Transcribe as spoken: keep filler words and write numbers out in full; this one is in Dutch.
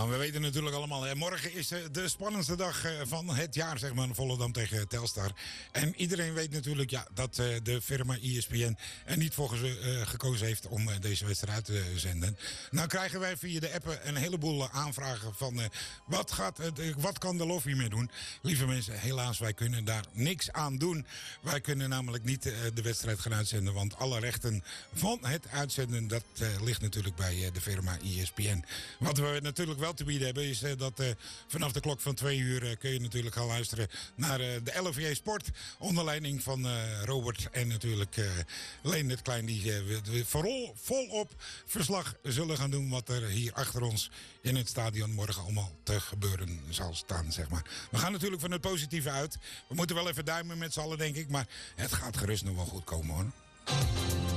Nou, we weten natuurlijk allemaal, hè, morgen is de spannendste dag van het jaar, zeg maar, Volendam tegen Telstar. En iedereen weet natuurlijk ja, dat de firma E S P N er niet voor ge- gekozen heeft om deze wedstrijd uit te zenden. Nou krijgen wij via de app een heleboel aanvragen van wat, gaat, wat kan de L O F hiermee doen? Lieve mensen, helaas, wij kunnen daar niks aan doen. Wij kunnen namelijk niet de wedstrijd gaan uitzenden, want alle rechten van het uitzenden, dat ligt natuurlijk bij de firma E S P N. Wat we natuurlijk wel te bieden hebben is uh, dat uh, vanaf de klok van twee uur uh, kun je natuurlijk gaan luisteren naar uh, de L O V J Sport. Onder leiding van uh, Robert en natuurlijk uh, Leen het Klein. Die uh, vooral volop verslag zullen gaan doen wat er hier achter ons in het stadion morgen allemaal te gebeuren zal staan, zeg maar. We gaan natuurlijk van het positieve uit. We moeten wel even duimen met z'n allen, denk ik. Maar het gaat gerust nog wel goed komen, hoor.